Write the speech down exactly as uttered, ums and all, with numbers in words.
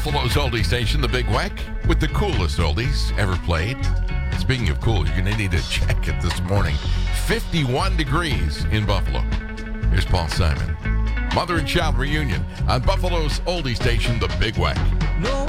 Buffalo's oldie station, The Big Weck, with the coolest oldies ever played. Speaking of cool, you're going to need to check it this morning. fifty-one degrees in Buffalo. Here's Paul Simon. Mother and child reunion on Buffalo's oldie station, The Big Weck. No